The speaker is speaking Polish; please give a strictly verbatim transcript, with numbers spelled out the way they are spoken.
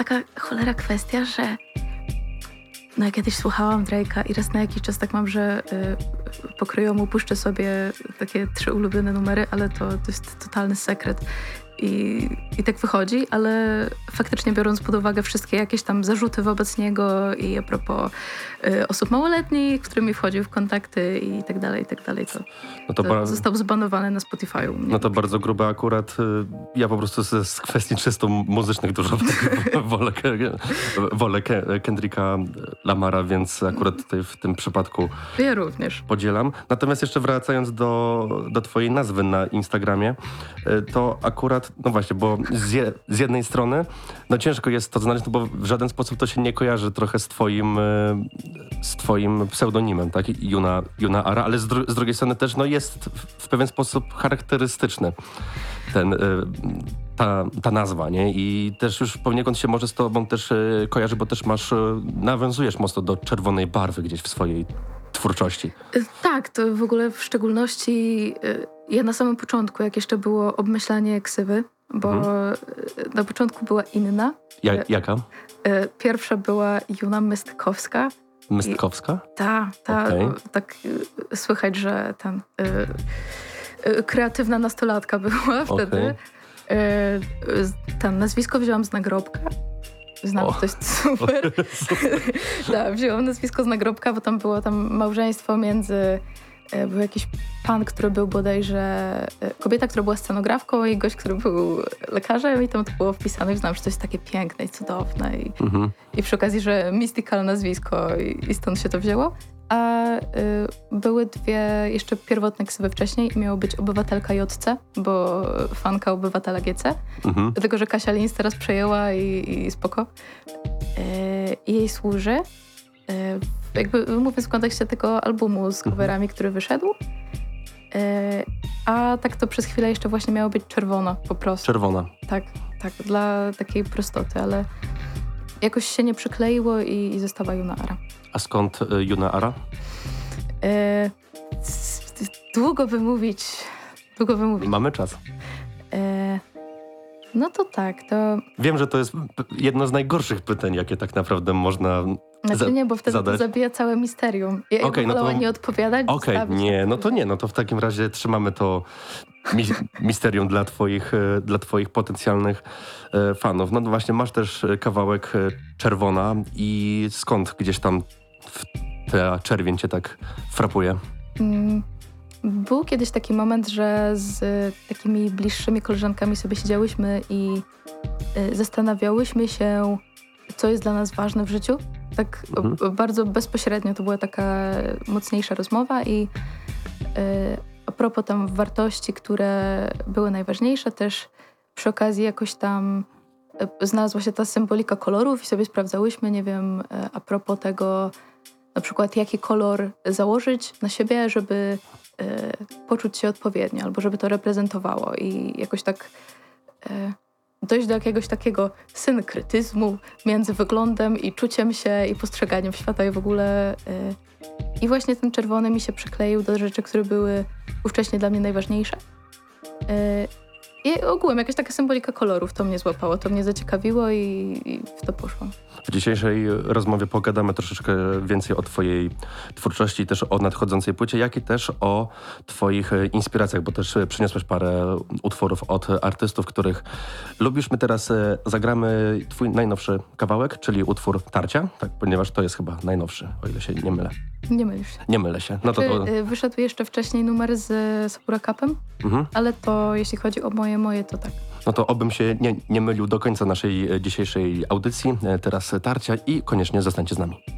taka cholera kwestia, że no ja kiedyś słuchałam Drake'a i raz na jakiś czas tak mam, że y, pokrojomu puszczę sobie takie trzy ulubione numery, ale to, to jest totalny sekret. I, I tak wychodzi, ale faktycznie biorąc pod uwagę wszystkie jakieś tam zarzuty wobec niego i a propos y, osób małoletnich, z którymi wchodził w kontakty i tak dalej, i tak dalej, to, no to, to bar- został zbanowany na Spotify'u. No to bardzo grube akurat. Ja po prostu z, z kwestii czysto muzycznych dużo wolę, wolę Kendricka Lamara, więc akurat tutaj w tym przypadku ja również podzielam. Natomiast jeszcze wracając do, do twojej nazwy na Instagramie, to akurat, no właśnie, bo z, je, z jednej strony no ciężko jest to znaleźć, no bo w żaden sposób to się nie kojarzy trochę z twoim, z twoim pseudonimem, tak? Yuna, Yuna Ara, ale z, dru- z drugiej strony też no jest w, w pewien sposób charakterystyczny ten, ta, ta nazwa, nie? I też już poniekąd się może z tobą też kojarzy, bo też masz, nawiązujesz mocno do czerwonej barwy gdzieś w swojej twórczości. Tak, to w ogóle w szczególności ja na samym początku, jak jeszcze było obmyślanie ksywy, bo mhm. na początku była inna. Ja, jaka? Pierwsza była Juna Mystkowska. Mystkowska? Tak, ta, okay. tak słychać, że ten y, y, kreatywna nastolatka była wtedy. Okay. Y, tam nazwisko wzięłam z nagrobka. Znam, to jest super. super. Tak, wzięłam nazwisko z nagrobka, bo tam było tam małżeństwo między... Był jakiś pan, który był bodajże... Kobieta, która była scenografką i gość, który był lekarzem i tam to było wpisane. I znam, że to jest takie piękne i cudowne. I, mhm. i przy okazji, że mystical nazwisko i, i stąd się to wzięło. A y, były dwie jeszcze pierwotne ksywy wcześniej i miało być Obywatelka J C, bo fanka Obywatela G C. Mhm. Dlatego, że Kasia Lins teraz przejęła i, i spoko. Y, I jej służy. Y, jakby mówiąc w kontekście tego albumu z coverami, mhm. który wyszedł. Y, a tak to przez chwilę jeszcze właśnie miało być czerwona po prostu. Czerwona. Tak, tak, dla takiej prostoty, ale jakoś się nie przykleiło i, i została Yuna Ara. A skąd y, Yuna Ara? E, długo wymówić. Długo wymówić. Mamy czas. E, no to tak, to... Wiem, że to jest jedno z najgorszych pytań, jakie tak naprawdę można Znaczy za- nie, bo wtedy zadać. to zabija całe misterium. Ja okay, ja wolała no to... nie odpowiadać. Okej, okay, nie, no to nie, no to w takim razie trzymamy to mi- misterium dla twoich, dla twoich potencjalnych e, fanów. No właśnie, masz też kawałek Czerwona i skąd gdzieś tam ta czerwień cię tak frapuje? Mm, był kiedyś taki moment, że z takimi bliższymi koleżankami sobie siedziałyśmy i y, zastanawiałyśmy się, co jest dla nas ważne w życiu. Tak mhm. bardzo bezpośrednio to była taka mocniejsza rozmowa i y, a propos tam wartości, które były najważniejsze, też przy okazji jakoś tam y, znalazła się ta symbolika kolorów i sobie sprawdzałyśmy, nie wiem, y, a propos tego, na przykład jaki kolor założyć na siebie, żeby y, poczuć się odpowiednio, albo żeby to reprezentowało i jakoś tak y, dojść do jakiegoś takiego synkretyzmu między wyglądem i czuciem się i postrzeganiem świata i w ogóle. Y, I właśnie ten czerwony mi się przykleił do rzeczy, które były ówcześnie dla mnie najważniejsze. Y, I ogółem jakaś taka symbolika kolorów to mnie złapało, to mnie zaciekawiło i, i w to poszłam. W dzisiejszej rozmowie pogadamy troszeczkę więcej o twojej twórczości i też o nadchodzącej płycie, jak i też o twoich inspiracjach, bo też przyniosłeś parę utworów od artystów, których lubisz. My teraz zagramy twój najnowszy kawałek, czyli utwór Tarcia, tak, ponieważ to jest chyba najnowszy, o ile się nie mylę. Nie mylisz się. Nie mylę się. No to, to... Wyszedł jeszcze wcześniej numer z Sakura Cupem, mhm. ale to jeśli chodzi o moje, moje to tak. No to obym się nie, nie mylił do końca naszej dzisiejszej audycji. Teraz Tarcia i koniecznie zostańcie z nami.